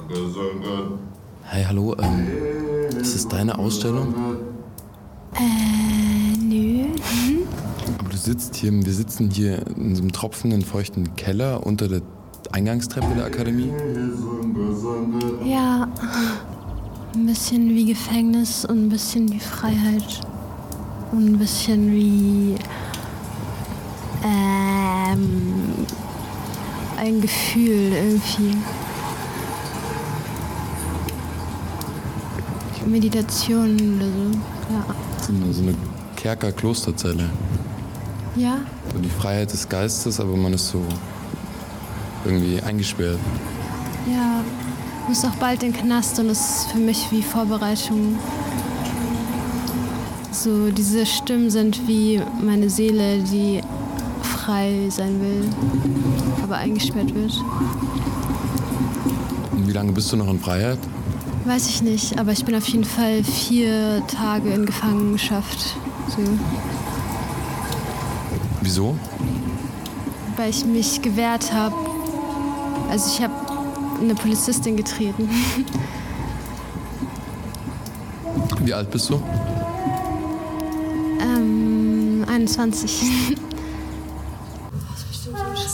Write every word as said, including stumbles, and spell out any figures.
Hey, hallo, ähm, ist das deine Ausstellung? Äh, nö. Hm? Aber du sitzt hier, wir sitzen hier in so einem tropfenden, feuchten Keller unter der Eingangstreppe der Akademie. Ja, ein bisschen wie Gefängnis und ein bisschen wie Freiheit. Und ein bisschen wie, ähm, ein Gefühl irgendwie. Meditation oder so, ja. So eine, so eine Kerker-Klosterzelle. Ja? So die Freiheit des Geistes, aber man ist so irgendwie eingesperrt. Ja, muss auch bald in den Knast und das ist für mich wie Vorbereitung. So, diese Stimmen sind wie meine Seele, die frei sein will, aber eingesperrt wird. Und wie lange bist du noch in Freiheit? Weiß ich nicht, aber ich bin auf jeden Fall vier Tage in Gefangenschaft. So. Wieso? Weil ich mich gewehrt habe. Also ich habe eine Polizistin getreten. Wie alt bist du? ähm, einundzwanzig.